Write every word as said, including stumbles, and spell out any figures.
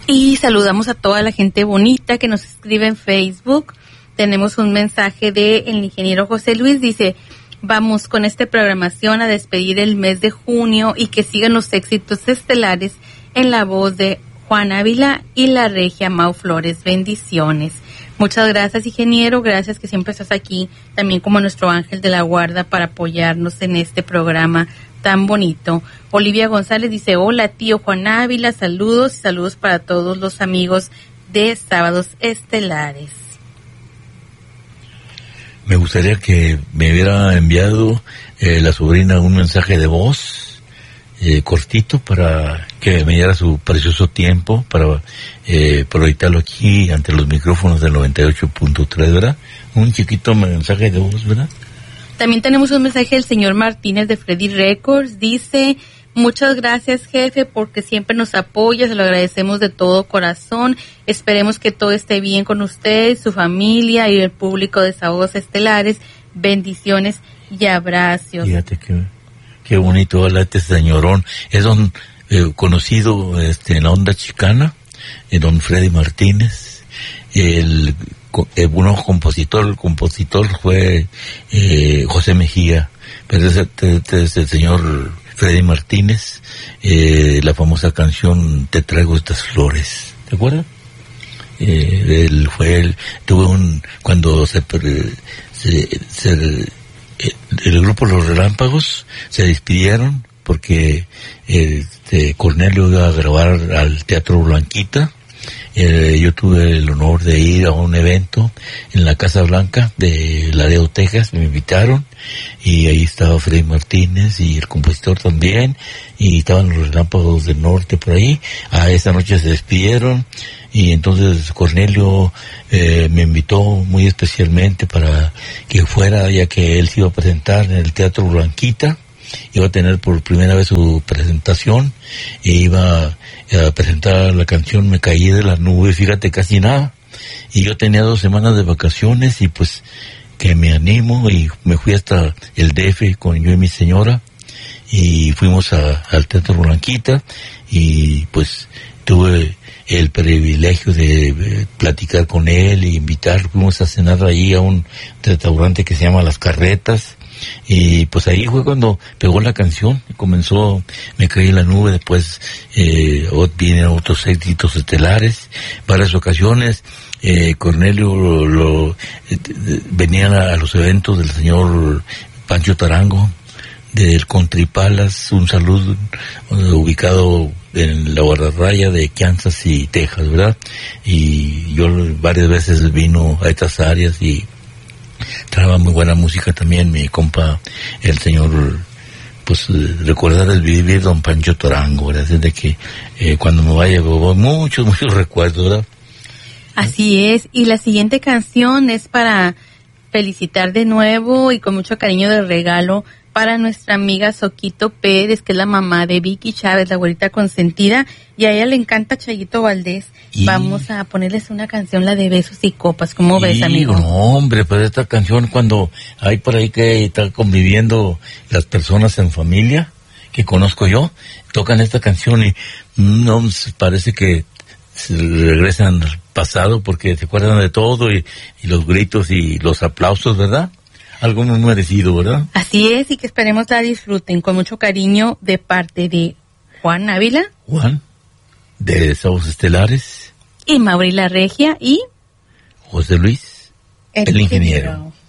Y saludamos a toda la gente bonita que nos escribe en Facebook. Tenemos un mensaje de el ingeniero José Luis, dice: vamos con esta programación a despedir el mes de junio y que sigan los éxitos estelares en la voz de Juan Ávila y la regia Mau Flores. Bendiciones. Muchas gracias, ingeniero. Gracias que siempre estás aquí, también como nuestro ángel de la guarda, para apoyarnos en este programa tan bonito. Olivia González dice: hola, tío Juan Ávila, saludos y saludos para todos los amigos de Sábados Estelares. Me gustaría que me hubiera enviado eh, la sobrina un mensaje de voz eh, cortito para que me diera su precioso tiempo para eh, proyectarlo aquí ante los micrófonos del noventa y ocho punto tres, ¿verdad? Un chiquito mensaje de voz, ¿verdad? También tenemos un mensaje del señor Martínez de Freddy Records. Dice: muchas gracias, jefe, porque siempre nos apoya, se lo agradecemos de todo corazón. Esperemos que todo esté bien con usted, su familia y el público de Sábados Estelares. Bendiciones y abrazos. Fíjate que qué bonito habla este señorón. Es don eh, conocido este, en la onda chicana, eh, don Freddy Martínez. El eh, uno compositor, el compositor fue eh, José Mejía, pero es el señor Freddy Martínez, eh, la famosa canción Te traigo estas flores, ¿te acuerdas? Eh, él fue, él tuvo un, cuando se, se, se eh, el grupo Los Relámpagos se despidieron porque este, Cornelio iba a grabar al Teatro Blanquita. Eh, yo tuve el honor de ir a un evento en la Casa Blanca de Laredo, Texas. Me invitaron y ahí estaba Freddy Martínez y el compositor también, y estaban los Relámpagos del Norte por ahí. A esa noche se despidieron y entonces Cornelio eh, me invitó muy especialmente para que fuera, ya que él se iba a presentar en el Teatro Blanquita. Iba a tener por primera vez su presentación e iba a presentar la canción Me caí de la nube, fíjate, casi nada. Y yo tenía dos semanas de vacaciones y pues que me animo y me fui hasta el D F con yo y mi señora y fuimos a, al Teatro Blanquita y pues tuve el privilegio de platicar con él e invitar. Fuimos a cenar ahí a un restaurante que se llama Las Carretas. Y pues ahí fue cuando pegó la canción, comenzó Me caí en la nube, después eh, vienen otros éxitos estelares, varias ocasiones. eh, Cornelio lo, lo, eh, venía a, a los eventos del señor Pancho Tarango, del Country Palace, un saludo, uh, ubicado en la guardarraya de Kansas y Texas, ¿verdad? Y yo varias veces vino a estas áreas y traía muy buena música también, mi compa, el señor, pues, eh, recordar el vivir don Pancho Tarango, ¿verdad? Desde que eh, cuando me vaya, voy, muchos, muchos recuerdos, ¿verdad? Así es, y la siguiente canción es para felicitar de nuevo y con mucho cariño de regalo para nuestra amiga Soquito Pérez, que es la mamá de Vicky Chávez, la abuelita consentida, y a ella le encanta Chayito Valdés. Y vamos a ponerles una canción, la de Besos y Copas. ¿Cómo ves, amigo? No, hombre, pues esta canción, cuando hay por ahí que están conviviendo las personas en familia, que conozco yo, tocan esta canción y no parece que se regresan al pasado porque se acuerdan de todo y, y los gritos y los aplausos, ¿verdad? Algo muy merecido, ¿verdad? Así es, y que esperemos la disfruten con mucho cariño de parte de Juan Ávila. Juan, de Sábados Estelares. Y Mauri La Regia y... José Luis, el, el ingeniero. ingeniero.